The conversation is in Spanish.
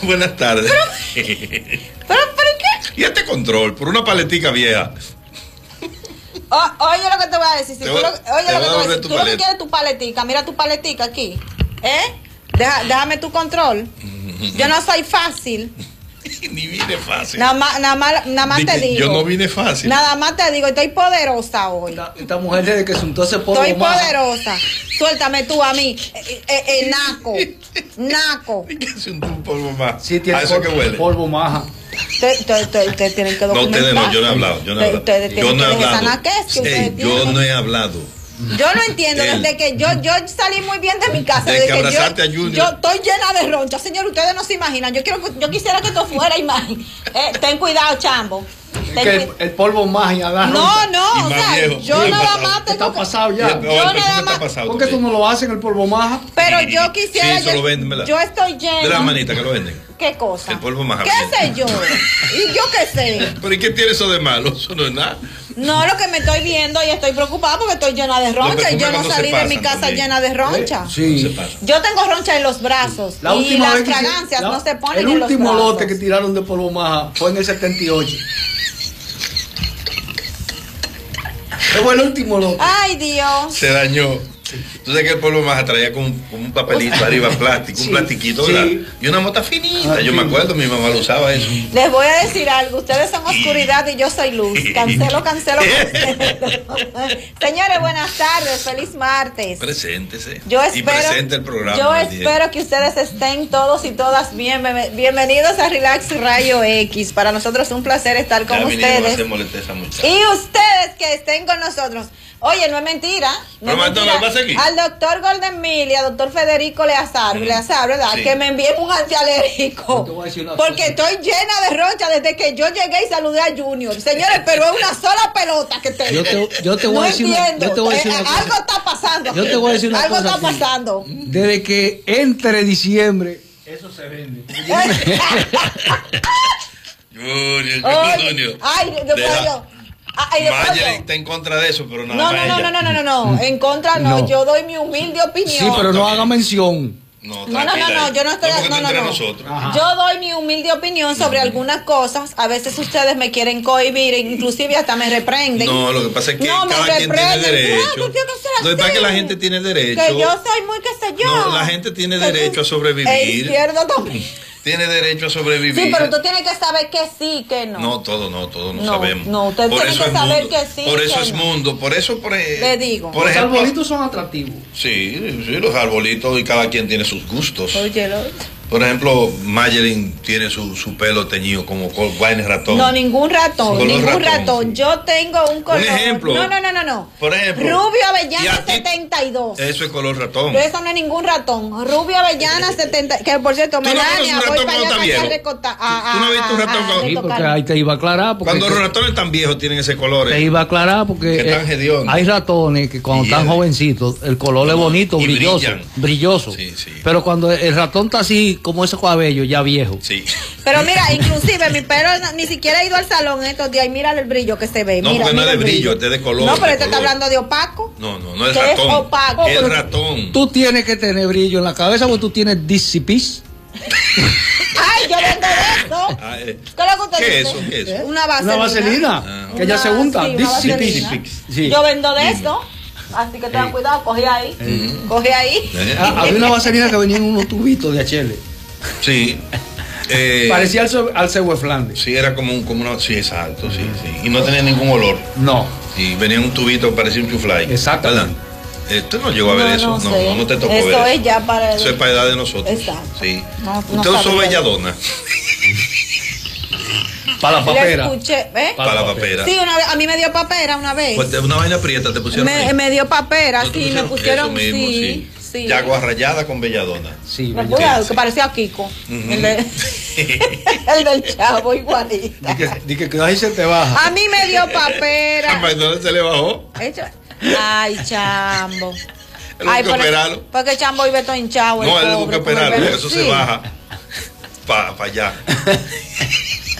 Buenas tardes. ¿Pero qué? ¿Y este control? Por una paletica vieja. Oye lo que te voy a decir. Si tú lo que paleta. quieres tu paletica, mira tu paletica aquí. Déjame tu control. Yo no soy fácil. Ni vine fácil. Nada más te digo. Yo no vine fácil. Nada más te digo, estoy poderosa hoy. Esta mujer desde que se untó ese polvo estoy poderosa. Suéltame tú a mí. Naco. ¿Y qué hace un polvo más? Sí, tiene eso que huele. Polvo maja. Ustedes tienen que documentar. No, ustedes no, yo no he hablado. Yo no he hablado. Yo no entiendo, desde que yo salí muy bien de mi casa, desde que abrazaste a Junior. Yo estoy llena de roncha, señor, ustedes no se imaginan. Yo quisiera que esto fuera imagen. Ten cuidado, chambo. El polvo más y agarra. No, o sea, viejo. yo nada más tengo está pasado ya. Yo nada más. ¿Por qué tú no lo haces en el polvo maja? Pero yo quisiera. Sí, eso lo venden, ¿verdad? Yo estoy llena. De la manita que lo venden. ¿Qué cosa? El polvo maja. ¿Qué sé yo? ¿Y yo qué sé? ¿Pero y qué tiene eso de malo? Eso no es nada. No, lo que me estoy viendo y estoy preocupada porque estoy llena de roncha y yo no salí de mi casa también llena de roncha. Sí. Yo tengo roncha en los brazos y las fragancias no se ponen en los brazos. El último lote que tiraron de polvo maja fue en el 78. Fue el último lote. Ay, Dios. Se dañó. Tú sabes que el polvo maja traía con un papelito arriba, plástico, un plastiquito, ¿verdad? Y una mota finita. Yo me acuerdo, mi mamá lo usaba eso. Les voy a decir algo. Ustedes son oscuridad y yo soy luz. Cancelo. Señores, buenas tardes. Feliz martes. Preséntese. Y presente el programa. Yo espero que ustedes estén todos y todas bien. Bienvenidos a Relax Rayo X. Para nosotros es un placer estar con ustedes. Y ustedes que estén con nosotros. Oye, no es mentira. No es mentira. Al doctor Golden Mill y al doctor Federico Leazar, ¿verdad? Sí. Que me envíen un antialérgico. Porque estoy llena de roncha desde que yo llegué y saludé a Junior. Señores, pero es una sola pelota que tengo. Yo te voy a decir una cosa. Algo está pasando. Yo te voy a decir una cosa. Algo está pasando. Desde que entre diciembre, eso se vende. Junior. Ay, Dios mío. Mayeli está en contra de eso, pero nada No. En contra no. Yo doy mi humilde opinión. Sí, pero no haga mención. No, yo no estoy. Yo doy mi humilde opinión sobre algunas cosas. A veces ustedes me quieren cohibir, inclusive hasta me reprenden. No, lo que pasa es que cada quien tiene derecho. Lo que pasa es que la gente tiene derecho. Que yo soy muy, qué sé yo. No, la gente tiene derecho a sobrevivir. El izquierdo también. Tiene derecho a sobrevivir. Sí, pero tú tienes que saber que sí, que no. No, todo no sabemos. No, usted tiene que saber que sí. Por eso es mundo, por eso le digo. Los arbolitos son atractivos. Sí, los arbolitos y cada quien tiene sus gustos. Óyelo. Por ejemplo, Mayelin tiene su pelo teñido como Wayne ratón. No, ningún ratón. Sí. Yo tengo un color. Un ejemplo. No. Por ejemplo. Rubio Avellana 72. Eso es color ratón. Pero eso no es ningún ratón. Rubio Avellana 70. Que por cierto, Melania, voy para allá a recortar. ¿Tú no has visto un ratón con... Sí, porque ahí te iba a aclarar. Cuando los ratones tan viejos tienen ese color. Te iba a aclarar porque hay ratones que cuando están jovencitos, el color es bonito, brilloso. Sí. Pero cuando el ratón está así, como ese cabello ya viejo. Sí. Pero mira, inclusive mi pelo ni siquiera he ido al salón estos días y mira el brillo que se ve. No, porque no es de brillo, este es de color. No, pero este está hablando de opaco. No es ratón. Es opaco. Es ratón. Tú tienes que tener brillo en la cabeza porque tú tienes disipis. Ay, yo vendo de eso. ¿Qué es lo que usted dice? ¿Qué es eso? Una vaselina. Que ya se unta. Disipis. Sí. Yo vendo de eso. Así que tengan cuidado, coge ahí. Coge ahí. Había una vaselina que venía en unos tubitos de HL. Sí. Parecía al cebo de Flandes. Sí, era como una. Sí, exacto, sí. Y no tenía ningún olor. No. Y venía en un tubito, parecía un chuflay. Exacto. Usted no llegó a ver eso. No te tocó ver eso. Eso es ya para. Eso es para edad de nosotros. Exacto. Sí. Usted usó belladona. Para la papera. Escuché, Para la papera. Sí, a mí me dio papera una vez. Pues una vaina prieta te pusieron. Me dio papera, sí, me pusieron. Eso mismo, sí. Yagua rayada con belladona. Sí, que parecía a Kiko. El del Chavo, igualito. Dije que ahí se te baja. A mí me dio papera. ¿Dónde se le bajó? Ay, Chambo. Ay, porque Chambo vive todo hinchado. No, él tuvo que operarlo, eso se baja para allá.